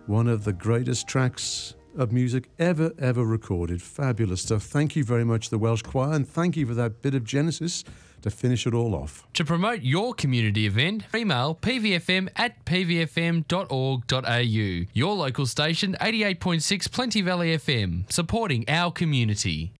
one of the greatest tracks of music ever recorded. Fabulous stuff. Thank you very much, the Welsh Choir, and thank you for that bit of Genesis to finish it all off. To promote your community event, email pvfm@pvfm.org.au. Your local station, 88.6 Plenty Valley FM, supporting our community.